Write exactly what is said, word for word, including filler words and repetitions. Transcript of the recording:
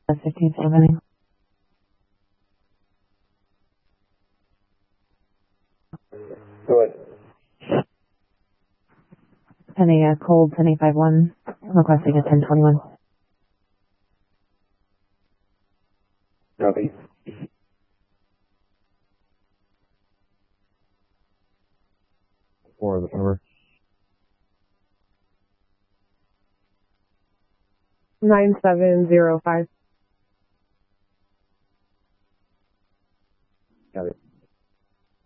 fifteenth Avenue. Go ahead. Penny, uh, cold, Penny five one, requesting a ten twenty-one. Copy. Four of the number. nine seven zero five.